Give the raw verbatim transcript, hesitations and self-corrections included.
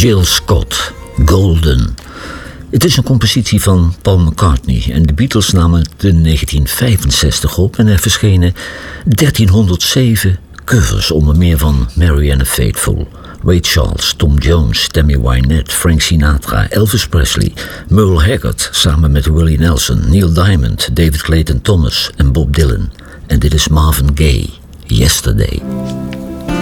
Jill Scott, Golden. Het is een compositie van Paul McCartney en de Beatles namen het in negentien vijfenzestig op en er verschenen dertienhonderdzeven covers, onder meer van Marianne Faithfull, Ray Charles, Tom Jones, Tammy Wynette, Frank Sinatra, Elvis Presley, Merle Haggard samen met Willie Nelson, Neil Diamond, David Clayton Thomas en Bob Dylan. En dit is Marvin Gaye, Yesterday.